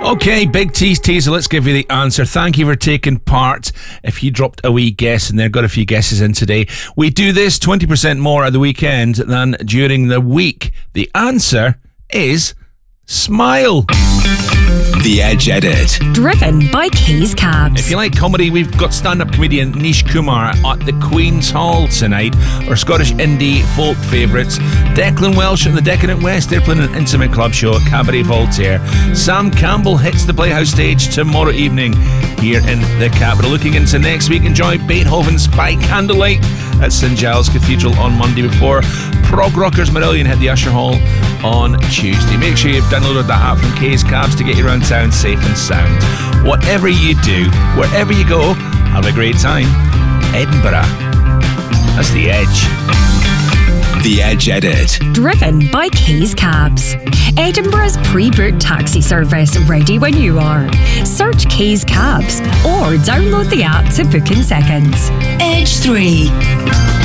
Okay, big teaser, let's give you the answer. Thank you for taking part. If you dropped a wee guess in there, got a few guesses in today. We do this 20% more at the weekend than during the week. The answer is smile. The Edge Edit. Driven by Keys Cabs. If you like comedy, we've got stand-up comedian Nish Kumar at the Queen's Hall tonight. Our Scottish indie folk favourites, Declan Welsh and the Decadent West, they're playing an intimate club show at Cabaret Voltaire. Sam Campbell hits the Playhouse stage tomorrow evening here in the capital. Looking into next week, enjoy Beethoven's by Candlelight at St Giles Cathedral on Monday before Prog Rockers Marillion hit the Usher Hall on Tuesday. Make sure you've downloaded that app from Keys Cabs to get you around town safe and sound. Whatever you do, wherever you go, have a great time. Edinburgh. That's The Edge. The Edge Edit. Driven by Keys Cabs. Edinburgh's pre-booked taxi service, ready when you are. Search Keys Cabs or download the app to book in seconds. Edge 3.